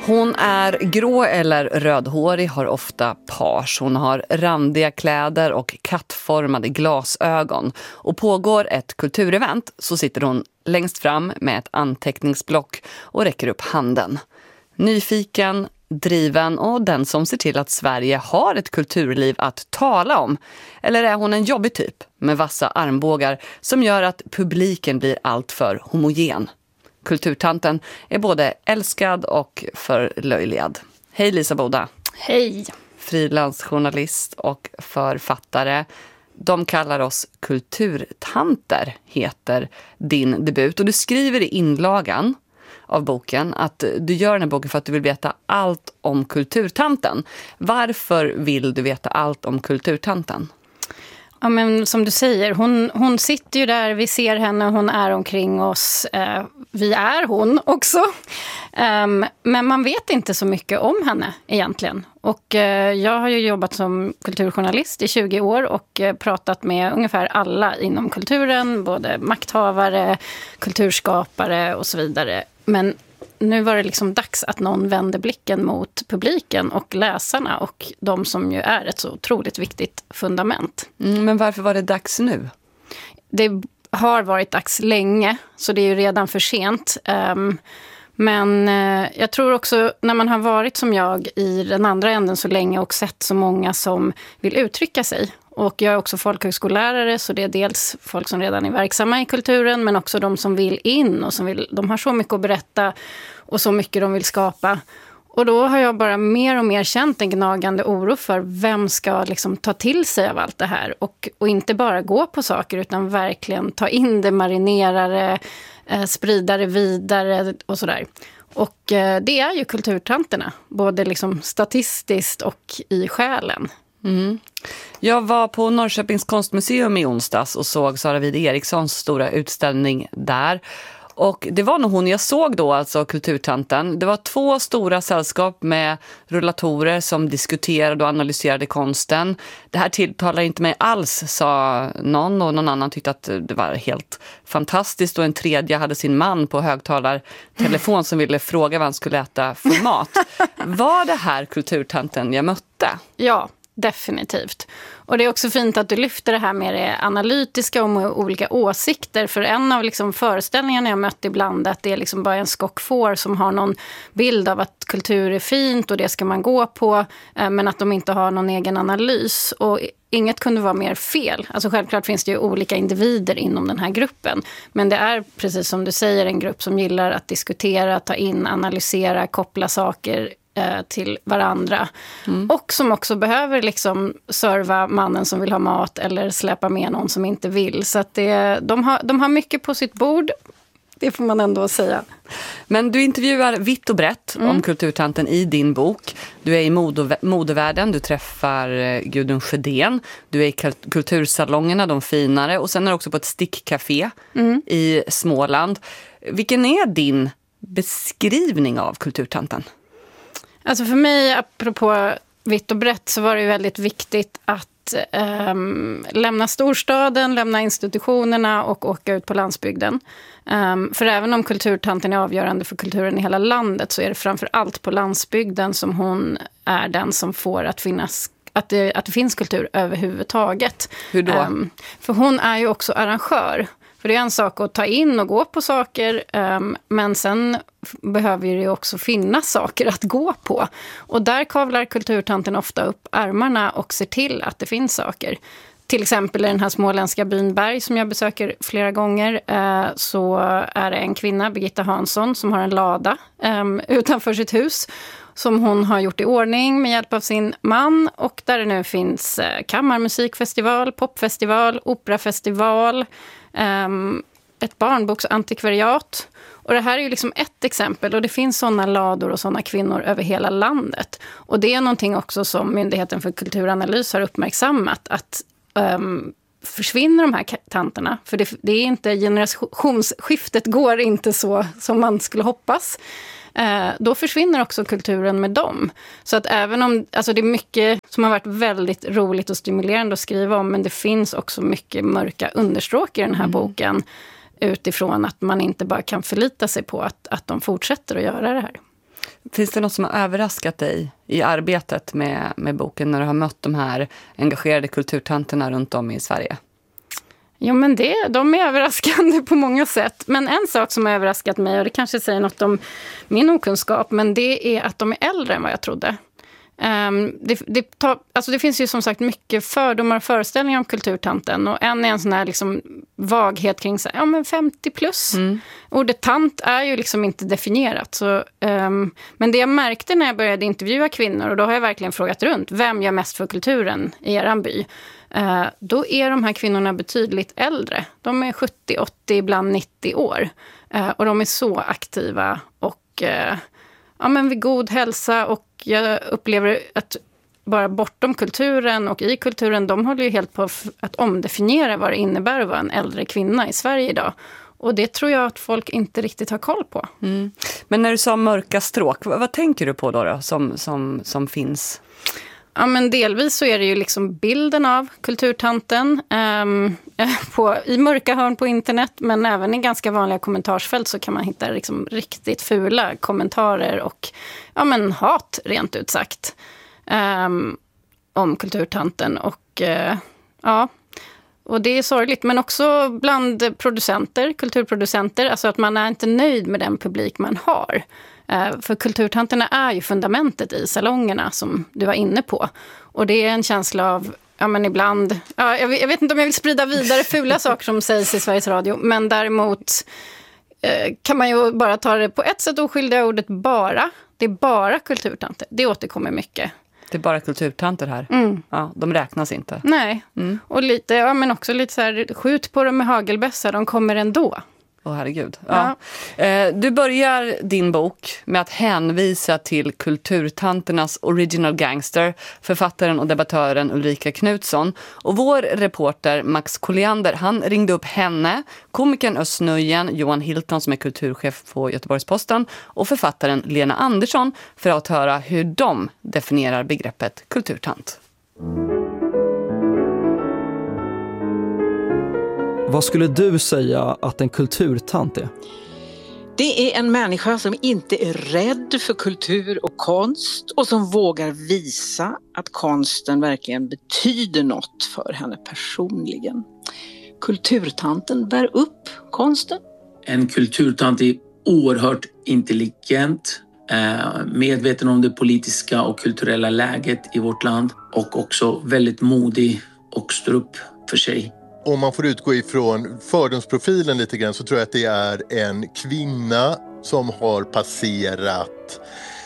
Hon är grå eller rödhårig, har ofta page. Hon har randiga kläder och kattformade glasögon. Och pågår ett kulturevent så sitter hon längst fram med ett anteckningsblock och räcker upp handen. Nyfiken, driven och den som ser till att Sverige har ett kulturliv att tala om. Eller är hon en jobbig typ med vassa armbågar som gör att publiken blir allt för homogen? Kulturtanten är både älskad och förlöjligad. Hej Lisa Boda. Hej. Frilansjournalist och författare. De kallar oss kulturtanter, heter din debut. Och du skriver i inlagan av boken att du gör den här boken för att du vill veta allt om kulturtanten. Varför vill du veta allt om kulturtanten? Ja, men som du säger, hon sitter ju där, vi ser henne, hon är omkring oss. Vi är hon också. Men man vet inte så mycket om henne egentligen. Och jag har ju jobbat som kulturjournalist i 20 år och pratat med ungefär alla inom kulturen. Både makthavare, kulturskapare och så vidare. Men nu var det liksom dags att någon vände blicken mot publiken och läsarna och de som ju är ett så otroligt viktigt fundament. Men varför var det dags nu? Det har varit dags länge, så det är ju redan för sent. Men jag tror också när man har varit som jag i den andra änden så länge och sett så många som vill uttrycka sig. Och jag är också folkhögskollärare, så det är dels folk som redan är verksamma i kulturen men också de som vill in och de har så mycket att berätta och så mycket de vill skapa. Och då har jag bara mer och mer känt en gnagande oro för vem ska liksom ta till sig av allt det här. Och inte bara gå på saker utan verkligen ta in det, marinera det, sprida det vidare och sådär. Och det är ju kulturtanterna, både liksom statistiskt och i själen. Mm. Jag var på Norrköpings konstmuseum i onsdags och såg Sara Wide Erikssons stora utställning där. Och det var nog hon jag såg då, alltså kulturtanten. Det var 2 stora sällskap med rullatorer som diskuterade och analyserade konsten. Det här tilltalar inte mig alls, sa någon, och någon annan tyckte att det var helt fantastiskt. Och en tredje hade sin man på högtalartelefon som ville fråga vad han skulle äta för mat. Var det här kulturtanten jag mötte? Ja. Definitivt. Och det är också fint att du lyfter det här med det analytiska och med olika åsikter. För en av liksom föreställningarna jag mött ibland att det är liksom bara en skockfår som har någon bild av att kultur är fint och det ska man gå på. Men att de inte har någon egen analys. Och inget kunde vara mer fel. Alltså självklart finns det ju olika individer inom den här gruppen. Men det är precis som du säger en grupp som gillar att diskutera, ta in, analysera, koppla saker till varandra. Och som också behöver liksom serva mannen som vill ha mat eller släppa med någon som inte vill. Så att de har mycket på sitt bord. Det får man ändå säga. Men du intervjuar vitt och brett om kulturtanten i din bok. Du är i modevärlden, du träffar Gudrun Sjödén. Du är i kultursalongerna, de finare. Och sen är du också på ett stickcafé i Småland. Vilken är din beskrivning av kulturtanten? Alltså för mig, apropå vitt och brett, så var det ju väldigt viktigt att lämna storstaden, lämna institutionerna och åka ut på landsbygden. För även om kulturtanten är avgörande för kulturen i hela landet så är det framför allt på landsbygden som hon är den som får att finnas att det finns kultur överhuvudtaget. Hur då? För hon är ju också arrangör. För det är en sak att ta in och gå på saker, men sen behöver det också finnas saker att gå på. Och där kavlar kulturtanten ofta upp armarna och ser till att det finns saker. Till exempel i den här småländska byn Berg som jag besöker flera gånger så är det en kvinna, Birgitta Hansson, som har en lada utanför sitt hus som hon har gjort i ordning med hjälp av sin man, och där det nu finns kammarmusikfestival, popfestival, operafestival, ett barnboksantikvariat. Och det här är ju liksom ett exempel, och det finns sådana lador och sådana kvinnor över hela landet. Och det är någonting också som Myndigheten för kulturanalys har uppmärksammat, att försvinner de här tanterna, för det är inte, generationsskiftet går inte så som man skulle hoppas, då försvinner också kulturen med dem. Så att även om, alltså det är mycket som har varit väldigt roligt och stimulerande att skriva om, men det finns också mycket mörka understråk i den här boken, utifrån att man inte bara kan förlita sig på att de fortsätter att göra det här. Finns det något som har överraskat dig i arbetet med boken när du har mött de här engagerade kulturtanterna runt om i Sverige? Ja, men de är överraskande på många sätt. Men en sak som har överraskat mig, och det kanske säger något om min okunskap, men det är att de är äldre än vad jag trodde. Det finns ju som sagt mycket fördomar och föreställningar om kulturtanten, och en sån här liksom vaghet kring 50 plus. Ordet tant är ju liksom inte definierat, så, men det jag märkte när jag började intervjua kvinnor, och då har jag verkligen frågat runt, vem gör mest för kulturen i eran by? Då är de här kvinnorna betydligt äldre. De är 70, 80, ibland 90 år. Och de är så aktiva och vid god hälsa, och jag upplever att bara bortom kulturen och i kulturen, de håller ju helt på att omdefiniera vad det innebär att vara en äldre kvinna i Sverige idag. Och det tror jag att folk inte riktigt har koll på. Men när du sa mörka stråk, vad tänker du på då som finns? Ja, men delvis så är det ju liksom bilden av kulturtanten i mörka hörn på internet, men även i ganska vanliga kommentarsfält så kan man hitta liksom riktigt fula kommentarer och hat rent ut sagt om kulturtanten. Och och det är sorgligt, men också bland kulturproducenter, alltså att man är inte nöjd med den publik man har. För kulturtanterna är ju fundamentet i salongerna som du var inne på. Och det är en känsla av, ibland, jag vet inte om jag vill sprida vidare fula saker som sägs i Sveriges Radio, men däremot kan man ju bara ta det på ett sätt oskyldiga ordet bara. Det är bara kulturtanter, det återkommer mycket. Det är bara kulturtanter här. Ja, de räknas inte. Nej, och lite, men också lite så här, skjut på dem med hagelbössa, de kommer ändå. Herregud. Ja. Du börjar din bok med att hänvisa till kulturtanternas original gangster, författaren och debattören Ulrika Knutsson. Och vår reporter Max Colliander, han ringde upp henne, komikern Özz Nujen, Johan Hilton som är kulturchef på Göteborgs-Posten och författaren Lena Andersson för att höra hur de definierar begreppet kulturtant. Vad skulle du säga att en kulturtant är? Det är en människa som inte är rädd för kultur och konst och som vågar visa att konsten verkligen betyder något för henne personligen. Kulturtanten bär upp konsten. En kulturtant är oerhört intelligent, medveten om det politiska och kulturella läget i vårt land och också väldigt modig och står upp för sig. Om man får utgå ifrån fördomsprofilen lite grann så tror jag att det är en kvinna som har passerat,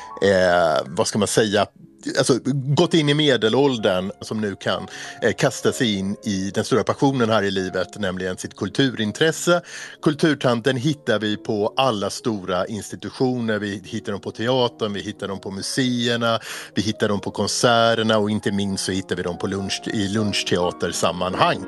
alltså gått in i medelåldern, som nu kan kasta sig in i den stora passionen här i livet, nämligen sitt kulturintresse. Kulturtanten hittar vi på alla stora institutioner, vi hittar dem på teatern, vi hittar dem på museerna, vi hittar dem på konserterna och inte minst så hittar vi dem på i lunchteatersammanhang.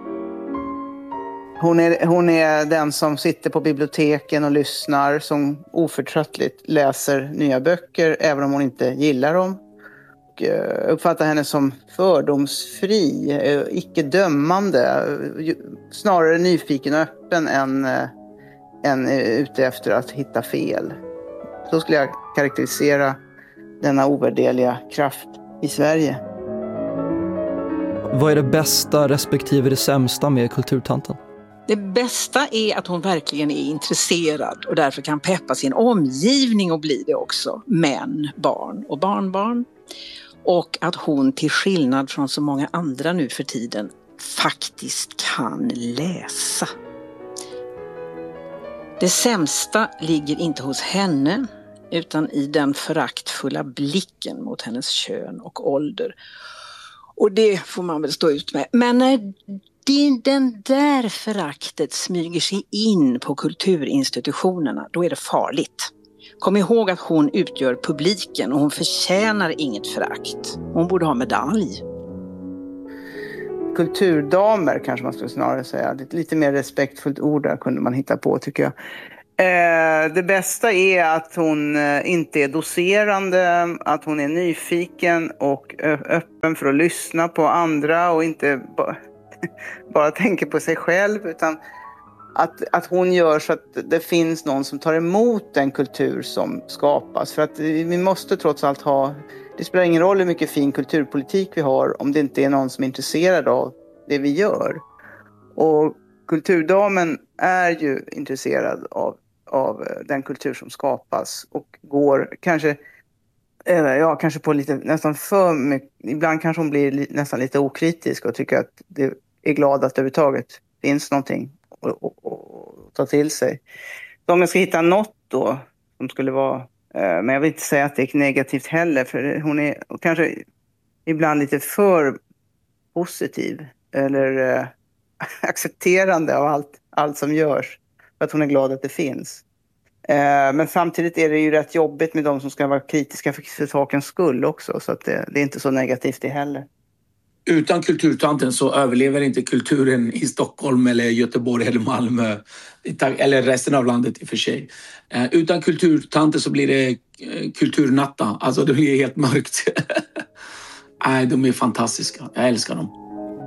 Hon är den som sitter på biblioteken och lyssnar, som oförtröttligt läser nya böcker även om hon inte gillar dem. Och uppfattar henne som fördomsfri, icke dömande, snarare nyfiken och öppen än ute efter att hitta fel. Så skulle jag karaktärisera denna ovärderliga kraft i Sverige. Vad är det bästa respektive det sämsta med kulturtanten? Det bästa är att hon verkligen är intresserad och därför kan peppa sin omgivning och bli det också. Män, barn och barnbarn. Och att hon till skillnad från så många andra nu för tiden faktiskt kan läsa. Det sämsta ligger inte hos henne utan i den föraktfulla blicken mot hennes kön och ålder. Och det får man väl stå ut med. Men när den där föraktet smyger sig in på kulturinstitutionerna, då är det farligt. Kom ihåg att hon utgör publiken och hon förtjänar inget förakt. Hon borde ha medalj. Kulturdamer kanske man skulle snarare säga. Lite mer respektfullt ord där kunde man hitta på, tycker jag. Det bästa är att hon inte är docerande, att hon är nyfiken och öppen för att lyssna på andra och inte bara tänker på sig själv, utan att hon gör så att det finns någon som tar emot den kultur som skapas. För att vi måste trots allt ha, det spelar ingen roll hur mycket fin kulturpolitik vi har om det inte är någon som är intresserad av det vi gör. Och kulturdamen är ju intresserad av den kultur som skapas och går kanske på lite nästan för mycket. Ibland kanske hon blir nästan lite okritisk och tycker att det är glad att det överhuvudtaget finns någonting att ta till sig. Så om jag ska hitta något då som skulle vara, men jag vill inte säga att det är negativt heller, för hon är kanske ibland lite för positiv eller accepterande av allt som görs, för att hon är glad att det finns. Men samtidigt är det ju rätt jobbigt med de som ska vara kritiska för sakens skull också, så att det är inte så negativt det heller. Utan kulturtanten så överlever inte kulturen i Stockholm eller Göteborg eller Malmö eller resten av landet i och för sig. Utan kulturtanten så blir det kulturnatta, alltså det blir helt mörkt. Nej, de är fantastiska, jag älskar dem.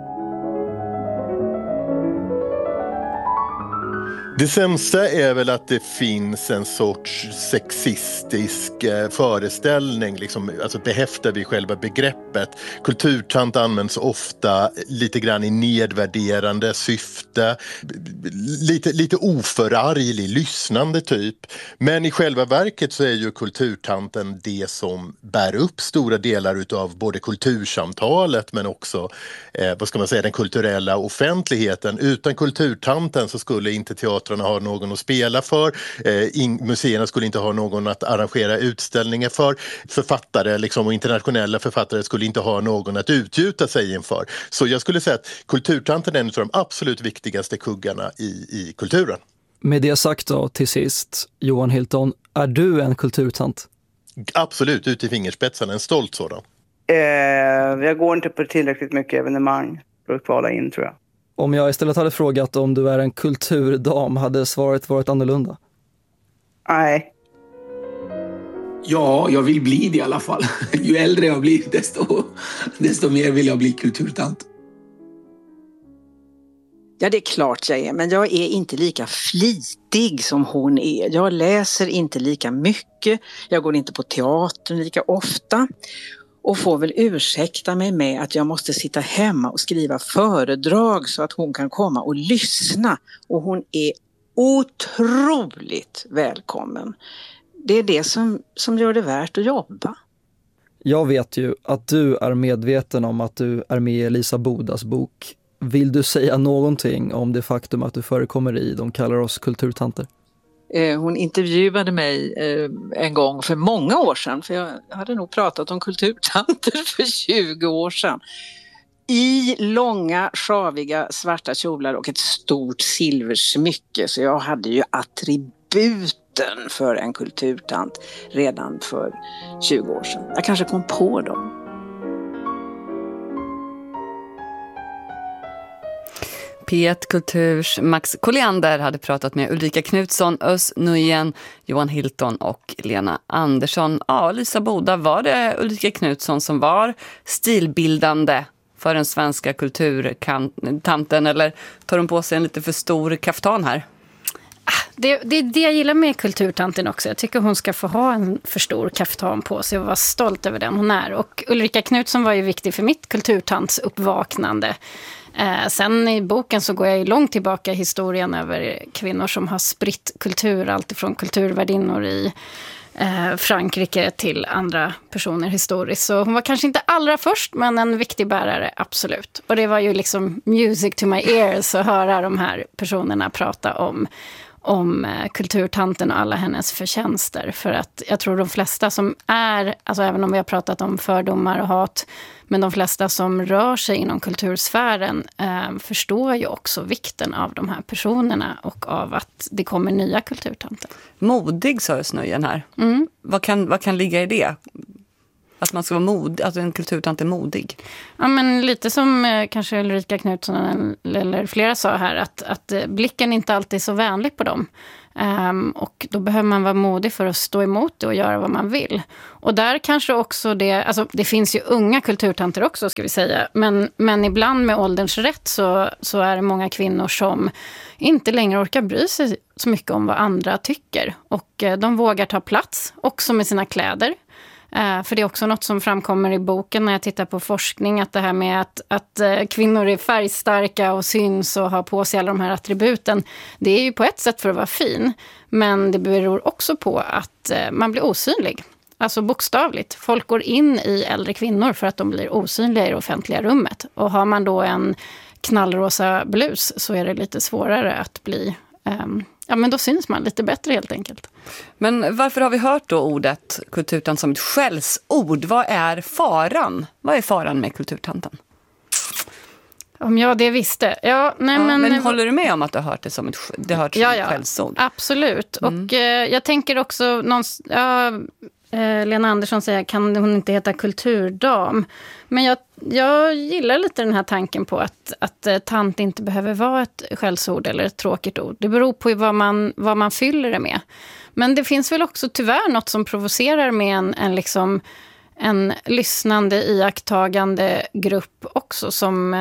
Det sämsta är väl att det finns en sorts sexistisk föreställning, liksom, alltså behäftad vid själva begreppet. Kulturtant används ofta lite grann i nedvärderande syfte, lite oförarglig, lyssnande typ. Men i själva verket så är ju kulturtanten det som bär upp stora delar utav både kultursamtalet men också den kulturella offentligheten. Utan kulturtanten så skulle inte teatern ha någon att spela för, museerna skulle inte ha någon att arrangera utställningar för, författare och internationella författare skulle inte ha någon att utgjuta sig inför. Så jag skulle säga att kulturtanten är en av de absolut viktigaste kuggarna i kulturen. Med det sagt då, till sist, Johan Hilton, är du en kulturtant? Absolut, ut i fingerspetsarna, en stolt sådan. Jag går inte på tillräckligt mycket evenemang för att kvala in, tror jag. Om jag istället hade frågat om du är en kulturdam, hade svaret varit annorlunda? Nej. Ja, jag vill bli det i alla fall. Ju äldre jag blir, desto mer vill jag bli kulturtant. Ja, det är klart jag är, men jag är inte lika flitig som hon är. Jag läser inte lika mycket, jag går inte på teatern lika ofta. Och får väl ursäkta mig med att jag måste sitta hemma och skriva föredrag så att hon kan komma och lyssna. Och hon är otroligt välkommen. Det är det som gör det värt att jobba. Jag vet ju att du är medveten om att du är med i Lisa Bodas bok. Vill du säga någonting om det faktum att du förekommer i De kallar oss kulturtanter? Hon intervjuade mig en gång för många år sedan, för jag hade nog pratat om kulturtanter för 20 år sedan. I långa, sjaviga, svarta kjolar och ett stort silversmycke, så jag hade ju attributen för en kulturtant redan för 20 år sedan. Jag kanske kom på dem. P1 Kulturs Max Colliander hade pratat med Ulrika Knutsson, Özz Nujen, Johan Hilton och Lena Andersson. Ja, Lisa Boda, var det Ulrika Knutsson som var stilbildande för den svenska kulturtanten, eller tar hon på sig en lite för stor kaftan här? Det är det jag gillar med kulturtanten också. Jag tycker hon ska få ha en för stor kaftan på sig och vara stolt över den hon är. Och Ulrika Knutsson var ju viktig för mitt kulturtants uppvaknande. Sen i boken så går jag ju långt tillbaka i historien över kvinnor som har spritt kultur, alltifrån kulturvärdinnor i Frankrike till andra personer historiskt. Så hon var kanske inte allra först, men en viktig bärare, absolut. Och det var ju liksom music to my ears att höra de här personerna prata om kulturtanten och alla hennes förtjänster. För att jag tror de flesta som är, alltså även om vi har pratat om fördomar och hat, men de flesta som rör sig inom kultursfären förstår ju också vikten av de här personerna och av att det kommer nya kulturtanter. Modig, sa Snöjen här. Mm. Vad kan ligga i det? Att man ska vara modig, att en kulturtant är modig. Ja, men lite som kanske Ulrika Knutsson eller flera sa här, att blicken inte alltid är så vänlig på dem. Och då behöver man vara modig för att stå emot det och göra vad man vill. Och där kanske också det finns ju unga kulturtanter också, ska vi säga. Men ibland med ålderns rätt så är det många kvinnor som inte längre orkar bry sig så mycket om vad andra tycker. Och de vågar ta plats också med sina kläder. För det är också något som framkommer i boken när jag tittar på forskning, att det här med att kvinnor är färgstarka och syns och har på sig alla de här attributen, det är ju på ett sätt för att vara fin, men det beror också på att man blir osynlig. Alltså bokstavligt. Folk går in i äldre kvinnor för att de blir osynliga i det offentliga rummet. Och har man då en knallrosa blus så är det lite svårare att bli... men då syns man lite bättre helt enkelt. Men varför har vi hört då ordet kulturtant som ett skällsord? Vad är faran? Vad är faran med kulturtanten? Om jag det visste. Men håller du med om att du har hört det som ett skällsord? Absolut. Och jag tänker också... Lena Andersson säger, kan hon inte heta kulturdam? Men jag gillar lite den här tanken på att tant inte behöver vara ett skällsord eller ett tråkigt ord. Det beror på vad man fyller det med. Men det finns väl också tyvärr något som provocerar med en lyssnande, iakttagande grupp också som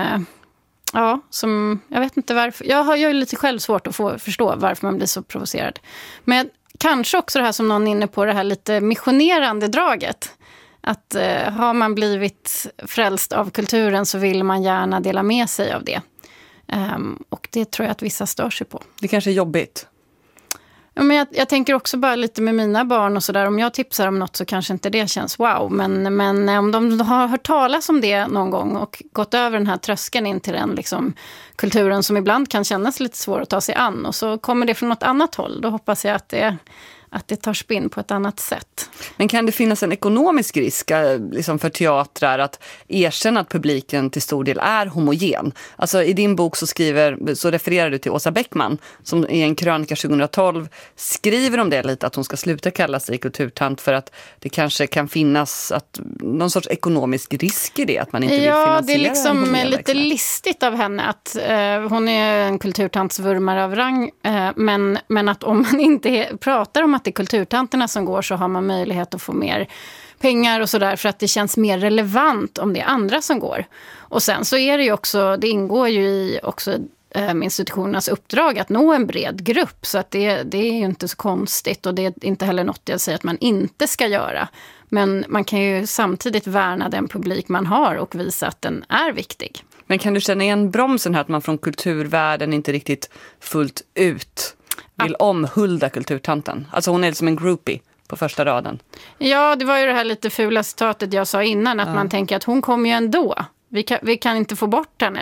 jag vet inte varför. Jag har ju lite själv svårt att förstå varför man blir så provocerad. Men kanske också det här som någon är inne på, det här lite missionerande draget. Att har man blivit frälst av kulturen så vill man gärna dela med sig av det. Och det tror jag att vissa stör sig på. Det kanske är jobbigt. Ja, men jag tänker också bara lite med mina barn och sådär. Om jag tipsar om något så kanske inte det känns wow. Men om de har hört talas om det någon gång och gått över den här tröskeln in till den kulturen som ibland kan kännas lite svår att ta sig an. Och så kommer det från något annat håll. Då hoppas jag att det tar spinn på ett annat sätt. Men kan det finnas en ekonomisk risk för teatrar att erkänna att publiken till stor del är homogen? Alltså i din bok så refererar du till Åsa Bäckman som i en krönika 2012 skriver om det lite, att hon ska sluta kalla sig kulturtant för att det kanske kan finnas någon sorts ekonomisk risk i det, att man inte vill finansiera det är lite listigt av henne att hon är en kulturtantsvurmare av rang, men att om man inte pratar om att det är kulturtanterna som går så har man möjlighet att få mer pengar och sådär för att det känns mer relevant om det är andra som går. Och sen så är det ju också, det ingår ju i också institutionernas uppdrag att nå en bred grupp, så att det är ju inte så konstigt och det är inte heller något jag säger att man inte ska göra. Men man kan ju samtidigt värna den publik man har och visa att den är viktig. Men kan du känna igen bromsen här att man från kulturvärlden inte riktigt fullt ut vill omhulda kulturtanten? Alltså hon är som en groupie på första raden. Ja, det var ju det här lite fula citatet jag sa innan, att man tänker att hon kommer ju ändå. Vi kan inte få bort henne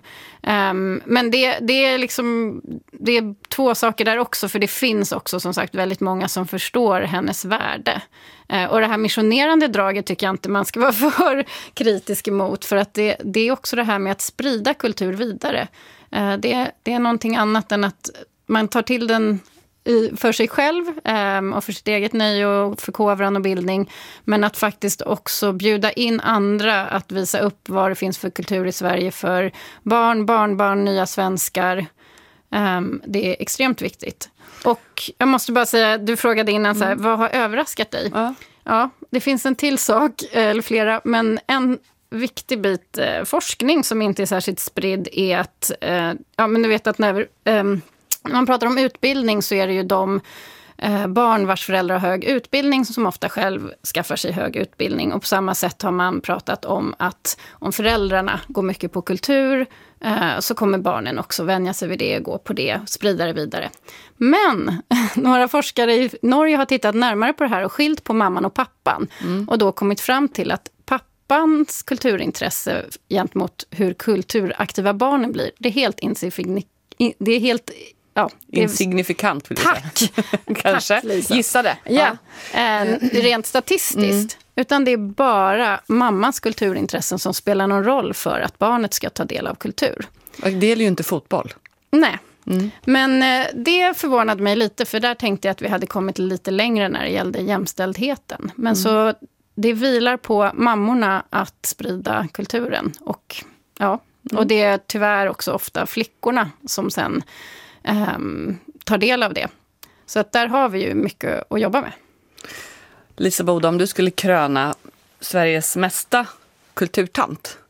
men det är två saker där också, för det finns också som sagt väldigt många som förstår hennes värde. Och det här missionerande draget tycker jag inte man ska vara för kritisk emot, för att det är också det här med att sprida kultur vidare. Det är någonting annat än att man tar till den för sig själv och för sitt eget nöje och förkovran och bildning, men att faktiskt också bjuda in andra att visa upp vad det finns för kultur i Sverige för barn, barnbarn, nya svenskar. Det är extremt viktigt. Och jag måste bara säga, du frågade innan så här, vad har överraskat dig? Ja, det finns en till sak, eller flera, men en viktig bit forskning som inte är särskilt spridd är att, men du vet att när man pratar om utbildning så är det ju de barn vars föräldrar har hög utbildning som ofta själv skaffar sig hög utbildning. Och på samma sätt har man pratat om att om föräldrarna går mycket på kultur så kommer barnen också vänja sig vid det, gå på det, sprida det vidare. Men några forskare i Norge har tittat närmare på det här och skilt på mamman och pappan. Och då kommit fram till att pappans kulturintresse gentemot hur kulturaktiva barnen blir, det är helt insignifikant vill jag säga. Kanske. Tack, gissade. Ja. Rent statistiskt. Utan det är bara mammans kulturintressen som spelar någon roll för att barnet ska ta del av kultur. Och det gäller ju inte fotboll. Nej. Men det förvånade mig lite, för där tänkte jag att vi hade kommit lite längre när det gällde jämställdheten. Men så det vilar på mammorna att sprida kulturen. Och det är tyvärr också ofta flickorna som sen tar del av det. Så att där har vi ju mycket att jobba med. Lisa Boda, om du skulle kröna Sveriges mesta kulturtant,